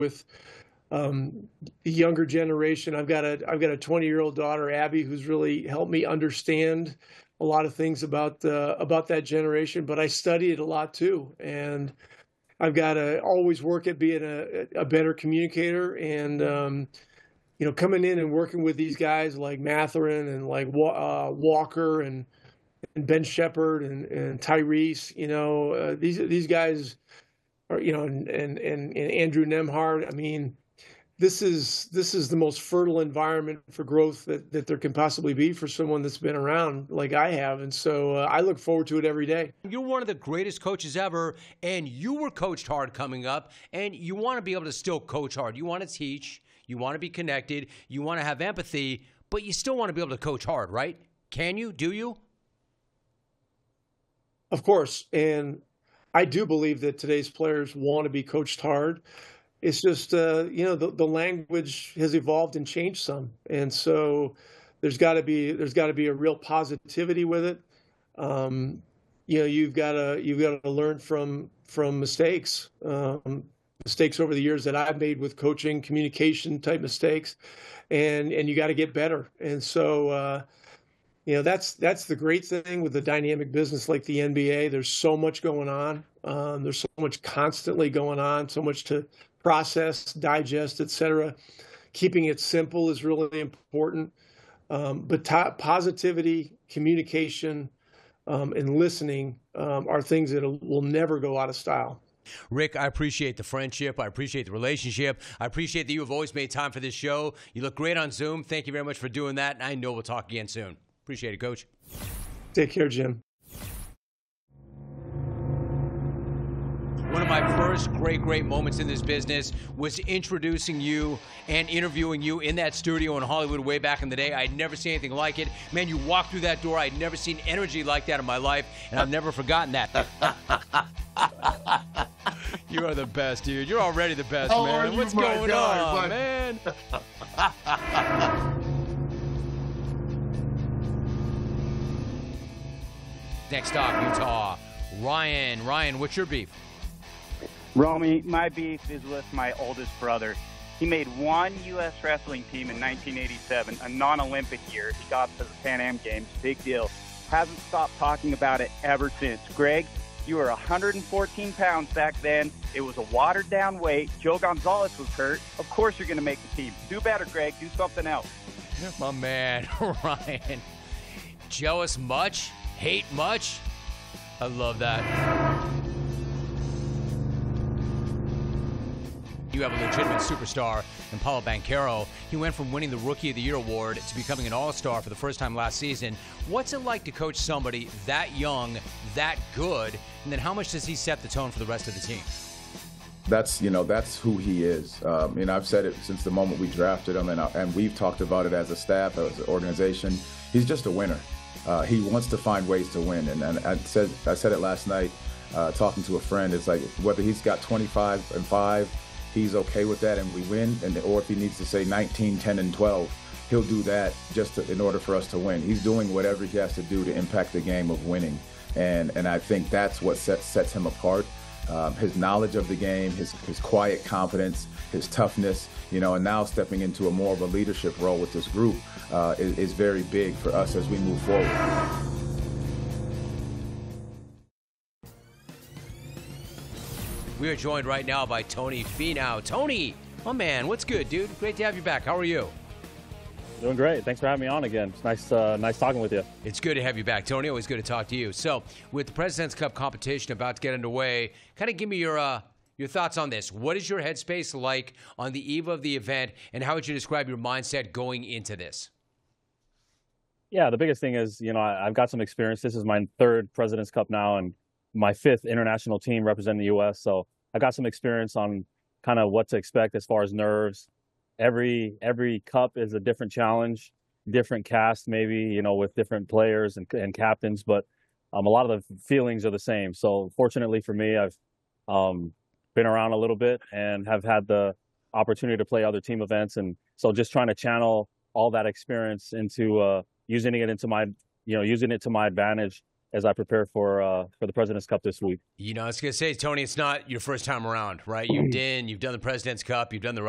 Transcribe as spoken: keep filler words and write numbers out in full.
with um, the younger generation. I've got a I've got a twenty year old daughter, Abby, who's really helped me understand a lot of things about uh, about that generation. But I study it a lot too, and I've got to always work at being a, a better communicator. And um, you know, coming in and working with these guys like Matherin and like uh, Walker and and Ben Shepherd and, and Tyrese, you know, uh, these these guys are, you know, and, and and and Andrew Nemhard. I mean, this is this is the most fertile environment for growth that, that there can possibly be for someone that's been around like I have. And so uh, I look forward to it every day. You're one of the greatest coaches ever, and you were coached hard coming up, and you want to be able to still coach hard. You want to teach, you want to be connected, you want to have empathy, but you still want to be able to coach hard, right? Can you? Do you? Of course. And I do believe that today's players want to be coached hard. It's just, uh, you know, the, the language has evolved and changed some. And so there's got to be there's got to be a real positivity with it. Um, you know, you've got to you've got to learn from from mistakes, um, mistakes over the years that I've made with coaching, communication type mistakes, and and you got to get better. And so, uh, you know, that's that's the great thing with the dynamic business like the N B A. There's so much going on. Um, there's so much constantly going on, so much to process, digest, et cetera. Keeping it simple is really important. Um, but to- positivity, communication, um, and listening um, are things that will never go out of style. Rick, I appreciate the friendship. I appreciate the relationship. I appreciate that you have always made time for this show. You look great on Zoom. Thank you very much for doing that. And I know we'll talk again soon. Appreciate it, Coach. Take care, Jim. One of my first great, great moments in this business was introducing you and interviewing you in that studio in Hollywood way back in the day. I'd never seen anything like it. Man, you walked through that door. I'd never seen energy like that in my life, and I've never forgotten that. You are the best, dude. You're already the best, How man. you, What's my going guy, on, my- man? Next up, Utah. Ryan. Ryan, what's your beef? Romy, my beef is with my oldest brother. He made one U S wrestling team in nineteen eighty-seven, a non-Olympic year. He got to the Pan Am Games. Big deal. Hasn't stopped talking about it ever since. Greg, you were one hundred fourteen pounds back then. It was a watered-down weight. Joe Gonzalez was hurt. Of course you're going to make the team. Do better, Greg. Do something else. My man, Ryan. Jealous much? Hate much? I love that. You have a legitimate superstar in Paulo Banchero. He went from winning the Rookie of the Year award to becoming an all-star for the first time last season. What's it like to coach somebody that young, that good, and then how much does he set the tone for the rest of the team? That's, you know, that's who he is. Um, and I've said it since the moment we drafted him, and, I, and we've talked about it as a staff, as an organization. He's just a winner. Uh, he wants to find ways to win. And, and I said I said it last night uh, talking to a friend. It's like whether he's got twenty-five and five, he's okay with that and we win, and or if he needs to say nineteen, ten, and twelve, he'll do that just to, in order for us to win. He's doing whatever he has to do to impact the game of winning, and and I think that's what sets sets him apart. Um, his knowledge of the game, his his quiet confidence, his toughness, you know, and now stepping into a more of a leadership role with this group uh, is, is very big for us as we move forward. We are joined right now by Tony Finau. Tony, my man, what's good, dude? Great to have you back. How are you? Doing great. Thanks for having me on again. It's nice, uh, nice talking with you. It's good to have you back, Tony. Always good to talk to you. So, with the President's Cup competition about to get underway, kind of give me your uh, your thoughts on this. What is your headspace like on the eve of the event, and how would you describe your mindset going into this? Yeah, the biggest thing is, you know, I, I've got some experience. This is my third President's Cup now, and my fifth international team representing the U S. So I got some experience on kind of what to expect as far as nerves. Every every cup is a different challenge, different cast maybe, you know, with different players and, and captains, but um, a lot of the feelings are the same. So fortunately for me, I've um, been around a little bit and have had the opportunity to play other team events. And so just trying to channel all that experience into uh, using it into my, you know, using it to my advantage as I prepare for uh, for the President's Cup this week. You know, I was going to say, Tony, it's not your first time around, right? You've done, you've done the President's Cup, you've done the